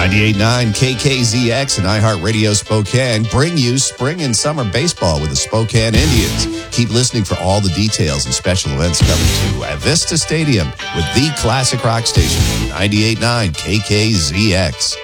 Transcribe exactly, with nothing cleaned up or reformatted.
ninety-eight point nine K K Z X and iHeartRadio Spokane bring you spring and summer baseball with the Spokane Indians. Keep listening for all the details and special events coming to Avista Stadium with the classic rock station, ninety-eight point nine K K Z X.